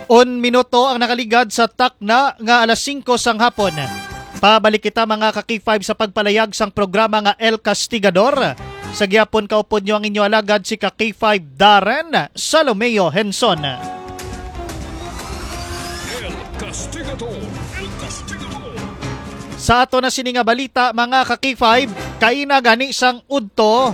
1 minuto ang nakaligad sa takna nga alas 5 sang hapon. Pabalik kita mga ka-K5 sa pagpalayag sang programa nga El Castigador. Sa gyapon kaupod nyo ang inyo alagad si ka-K5 Darren Salomeo Henson. El Castigador. El Castigador. Sa ato na sini nga balita mga ka-K5, kaina gani sang udto.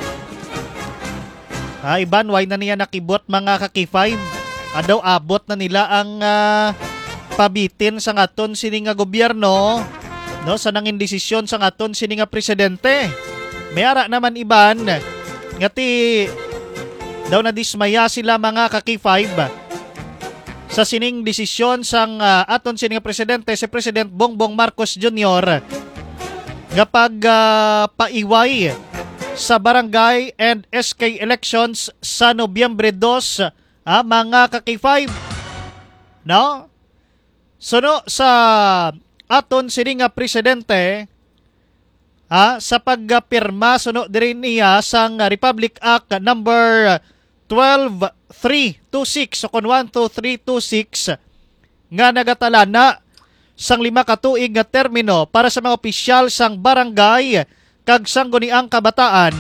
Iban, why na niya nakibot mga ka-K5? Adaw abot na nila ang pabitin sa aton sini nga gobyerno, no, sa nangin desisyon sa aton sini nga presidente. Mayara naman iban ngati daw na dismaya sila mga ka-K5 sa sining desisyon sang aton sini nga presidente, si President Bongbong Marcos Jr. nga pag paiway sa barangay and SK elections sa Nobyembre 2. Mga ka-K5, no? Suno sa aton sini nga presidente, sa pagpirma suno diri niya sang Republic Act number 12326 o kun 12326 nga nagatala na sang 5 ka tuig nga termino para sa mga opisyal sang barangay kag sangguniang kabataan.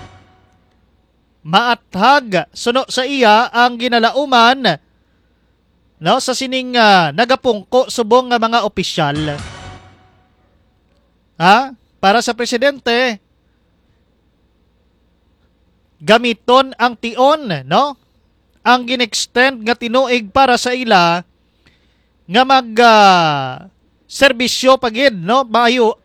Maathag suno sa iya ang ginalauman, no, sa sining nagapungko subong nga mga opisyal. Para sa presidente, gamiton ang tion, no? Ang ginextend nga tinuig para sa ila nga mag serbisyo pagid, no?